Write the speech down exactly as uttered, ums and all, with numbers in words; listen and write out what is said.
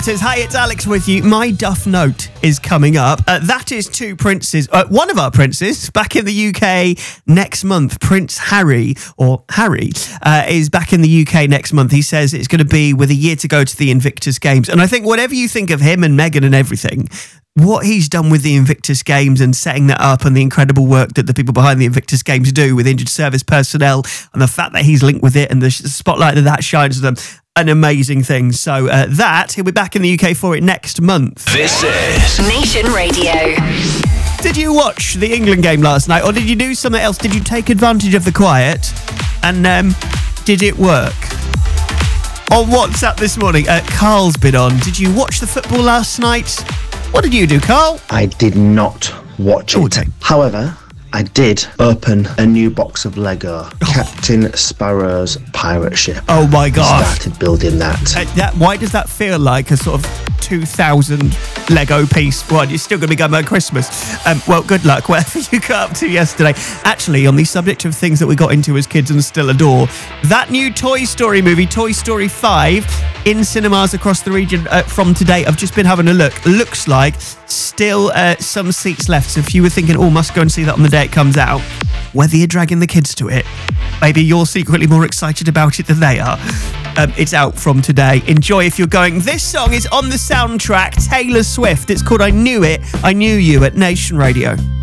Says, hi, it's Alex with you. My Duff Note is coming up. Uh, that is two princes. Uh, one of our princes back in the U K next month. Prince Harry, or Harry, uh, is back in the U K next month. He says it's going to be with a year to go to the Invictus Games. And I think whatever you think of him and Meghan and everything, what he's done with the Invictus Games and setting that up and the incredible work that the people behind the Invictus Games do with injured service personnel and the fact that he's linked with it and the spotlight that that shines to them, an amazing thing. So uh, that, he'll be back in the U K for it next month. This is Nation Radio. Did you watch the England game last night, or did you do something else? Did you take advantage of the quiet? And um, did it work? On WhatsApp this morning, uh, Carl's been on. Did you watch the football last night? What did you do, Carl? I did not watch Oh, it. okay. However, I did open a new box of Lego, Captain Sparrow's pirate ship. Oh my God. Started building that. Uh, that, why does that feel like a sort of two thousand Lego piece one? You're still going to be going by Christmas. Um, well, good luck, whatever you got up to yesterday. Actually, on the subject of things that we got into as kids and still adore, that new Toy Story movie, Toy Story five, in cinemas across the region uh, from today. I've just been having a look. Looks like still uh, some seats left. So if you were thinking, oh, must go and see that on the day it comes out, whether you're dragging the kids to it, maybe you're secretly more excited about it than they are. Um, it's out from today. Enjoy if you're going. This song is on the soundtrack, Taylor Swift. It's called I Knew It, I Knew You at Nation Radio.